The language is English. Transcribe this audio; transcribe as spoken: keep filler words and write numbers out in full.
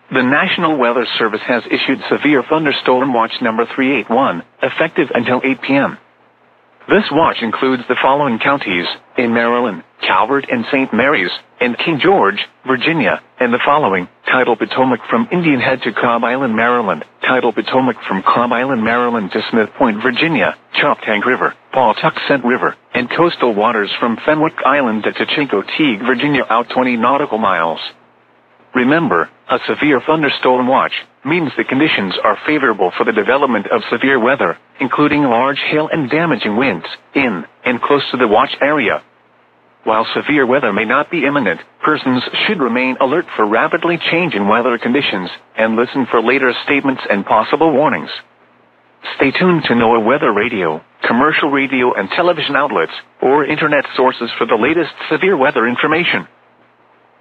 The National Weather Service has issued Severe Thunderstorm Watch number three eighty-one, effective until eight p.m. This watch includes the following counties in Maryland: Calvert and Saint Mary's, and King George, Virginia, and the following: Tidal Potomac from Indian Head to Cobb Island, Maryland; Tidal Potomac from Cobb Island, Maryland to Smith Point, Virginia; Choptank River, Pawtuxet River, and coastal waters from Fenwick Island to Chincoteague, Virginia, out twenty nautical miles. Remember, a severe thunderstorm watch means the conditions are favorable for the development of severe weather, including large hail and damaging winds, in and close to the watch area. While severe weather may not be imminent, persons should remain alert for rapidly changing weather conditions and listen for later statements and possible warnings. Stay tuned to NOAA Weather Radio, commercial radio and television outlets, or internet sources for the latest severe weather information.